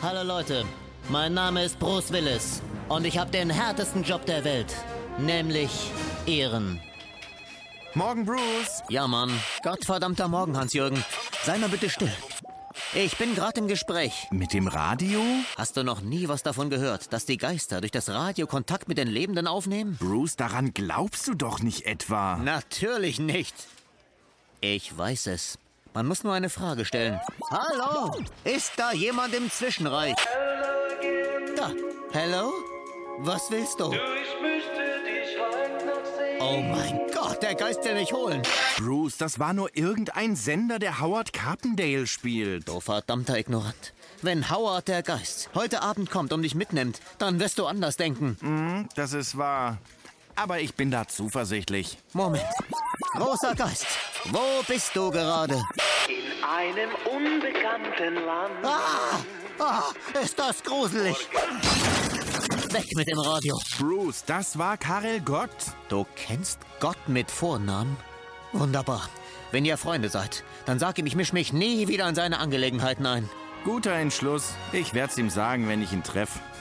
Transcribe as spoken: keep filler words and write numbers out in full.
Hallo Leute, mein Name ist Bruce Willis und ich habe den härtesten Job der Welt, nämlich Ehren. Morgen, Bruce. Ja, Mann. Gottverdammter Morgen, Hans-Jürgen. Sei mal bitte still. Ich bin gerade im Gespräch. Mit dem Radio? Hast du noch nie was davon gehört, dass die Geister durch das Radio Kontakt mit den Lebenden aufnehmen? Bruce, daran glaubst du doch nicht etwa. Natürlich nicht. Ich weiß es. Man muss nur eine Frage stellen. Hallo? Ist da jemand im Zwischenreich? Da. Hello? Was willst du? Oh mein Gott, der Geist will mich holen. Bruce, das war nur irgendein Sender, der Howard Carpendale spielt. Du verdammter Ignorant. Wenn Howard der Geist heute Abend kommt und dich mitnimmt, dann wirst du anders denken. Mm, das ist wahr. Aber ich bin da zuversichtlich. Moment. Großer Geist, wo bist du gerade? In einem unbekannten Land. Ah, ah, ist das gruselig. Weg mit dem Radio. Bruce, das war Karel Gott. Du kennst Gott mit Vornamen? Wunderbar. Wenn ihr Freunde seid, dann sag ihm, ich misch mich nie wieder in seine Angelegenheiten ein. Guter Entschluss. Ich werd's ihm sagen, wenn ich ihn treffe.